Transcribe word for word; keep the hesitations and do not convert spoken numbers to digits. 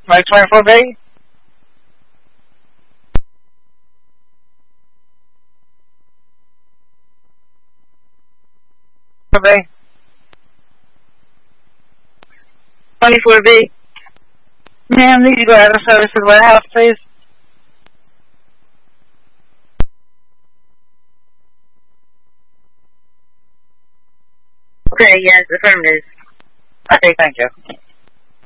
Mike twenty-four B? twenty-four B. Ma'am, need you go out of services warehouse, please? Okay, yes, affirmative. Okay, thank you.